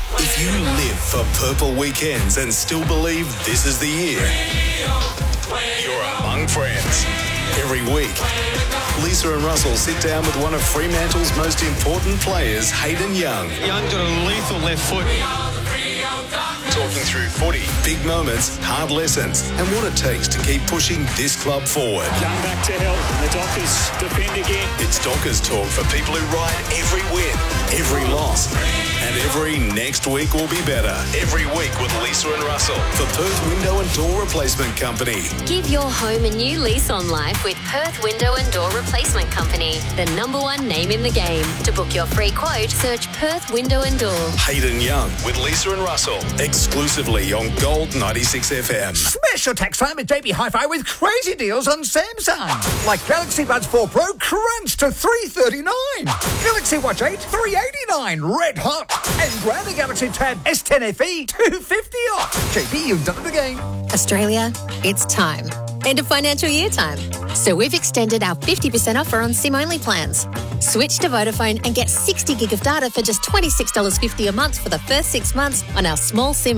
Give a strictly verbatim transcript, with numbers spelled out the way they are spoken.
If you live for purple weekends and still believe this is the year, you're among friends. Every week, Lisa and Russell sit down with one of Fremantle's most important players, Hayden Young. Young got a lethal left foot. Talking through footy, big moments, hard lessons, and what it takes to keep pushing this club forward. Young back to help. The Dockers defend again. It's Dockers talk for people who ride every win, every loss, and every next week will be better. Every week with Lisa and Russell for Perth Window and Door Replacement Company. Give your home a new lease on life with Perth Window and Door Replacement Company, the number one name in the game. To book your free quote, search Perth Window and Door. Hayden Young with Lisa and Russell, exclusively on Gold ninety-six F M. Smash your tax time at J B Hi-Fi with crazy deals on Samsung. Like Galaxy Buds four Pro, crunch to three thirty-nine. Galaxy Watch eight, three eighty-nine, red hot. And grab the Galaxy Tab S ten F E, two fifty off. J B, you've done it again. Australia, it's time. End of financial year time. So we've extended our fifty percent offer on SIM-only plans. Switch to Vodafone and get sixty gig of data for just twenty-six dollars fifty a month for the first six months on our small SIM